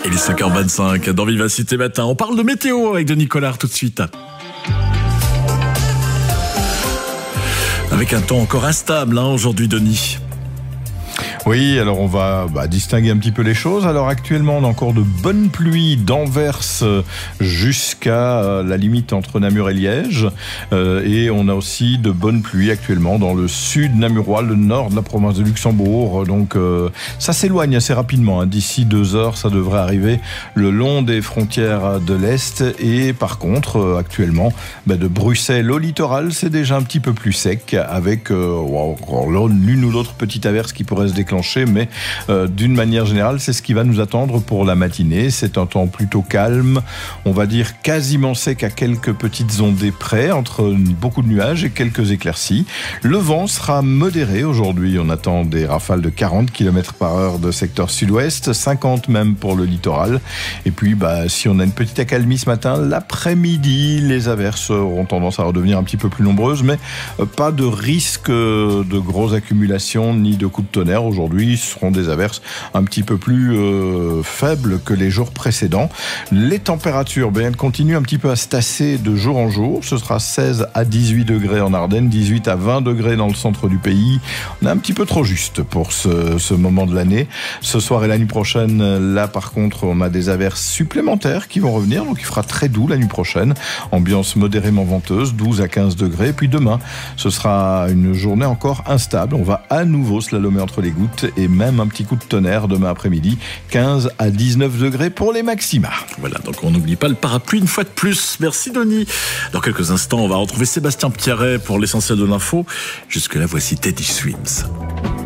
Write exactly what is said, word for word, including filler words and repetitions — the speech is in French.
Il est cinq heures vingt-cinq dans Vivacité Matin. On parle de météo avec Denis Collard tout de suite. Avec un temps encore instable hein, aujourd'hui, Denis. Oui, alors on va bah, distinguer un petit peu les choses. Alors actuellement, on a encore de bonnes pluies d'Anvers jusqu'à la limite entre Namur et Liège. Euh, et on a aussi de bonnes pluies actuellement dans le sud namurois, le nord de la province de Luxembourg. Donc euh, ça s'éloigne assez rapidement. Hein. D'ici deux heures, ça devrait arriver le long des frontières de l'Est. Et par contre, euh, actuellement, bah, de Bruxelles au littoral, c'est déjà un petit peu plus sec avec euh, wow, l'une ou l'autre petite averse qui pourrait se déclencher. Mais euh, d'une manière générale, c'est ce qui va nous attendre pour la matinée. C'est un temps plutôt calme, on va dire quasiment sec à quelques petites ondées près, entre beaucoup de nuages et quelques éclaircies. Le vent sera modéré aujourd'hui. On attend des rafales de quarante kilomètres par heure de secteur sud-ouest, cinquante même pour le littoral. Et puis, bah, si on a une petite accalmie ce matin, l'après-midi, les averses auront tendance à redevenir un petit peu plus nombreuses, mais euh, pas de risque de grosses accumulations ni de coups de tonnerre aujourd'hui. Aujourd'hui, ce seront des averses un petit peu plus euh, faibles que les jours précédents. Les températures, ben, elles continuent un petit peu à se tasser de jour en jour. Ce sera seize à dix-huit degrés en Ardennes, dix-huit à vingt degrés dans le centre du pays. On est un petit peu trop juste pour ce, ce moment de l'année. Ce soir et la nuit prochaine, là par contre, on a des averses supplémentaires qui vont revenir. Donc il fera très doux la nuit prochaine. Ambiance modérément venteuse, douze à quinze degrés. Et puis demain, ce sera une journée encore instable. On va à nouveau slalomer entre les gouttes. Et même un petit coup de tonnerre demain après-midi, quinze à dix-neuf degrés pour les maxima. Voilà, donc on n'oublie pas le parapluie une fois de plus. Merci Denis. Dans quelques instants, on va retrouver Sébastien Pierret pour l'essentiel de l'info. Jusque-là, voici Teddy Swims.